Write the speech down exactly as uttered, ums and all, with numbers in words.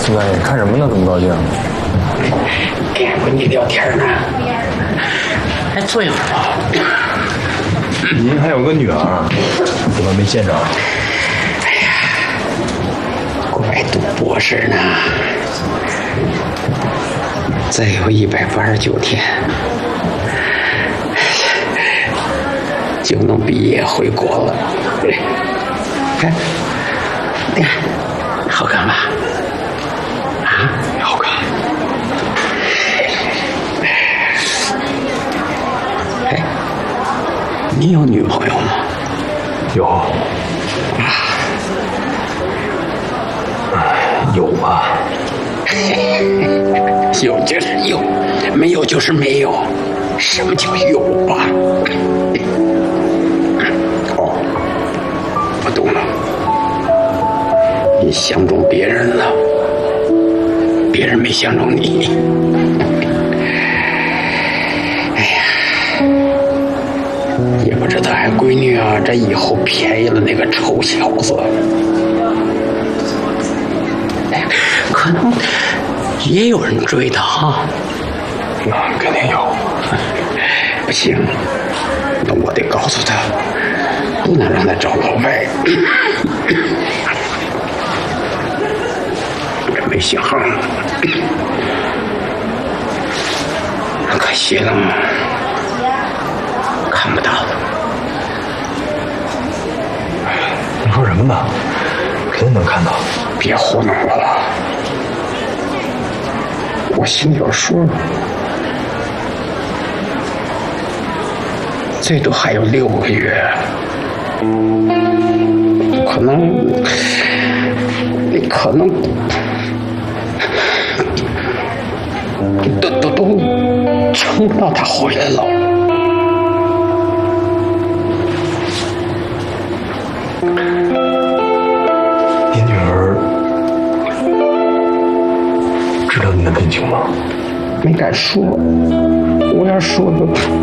喂，看什么呢？这么高兴？ 跟闺女聊天呢。哎，坐一会儿吧。 您还有个女儿，怎么没见着？ 哎呀，国外读博士呢，再有一百八十九天就能毕业回国了。看，你看，好看吧？啊，好看。哎，你有女朋友吗？ 有。啊，有吧？ 有就是有，没有就是没有。什么叫有吧？哦，我懂了。你相中别人了，别人没相中你。哎呀，也不知道俺闺女啊，这以后便宜了那个臭小子。哎，可能也有人追他哈。 那肯定有。 不行，那我得告诉他，不能让他找老外。没信号了，可惜了，看不到了。 你说什么呢？肯定能看到。 别糊弄我了，我心里有数。最多还有六个月，可能，你可能都都都撑不到他回来了。 你女儿知道你的病情吗？ 没敢说，我要说了。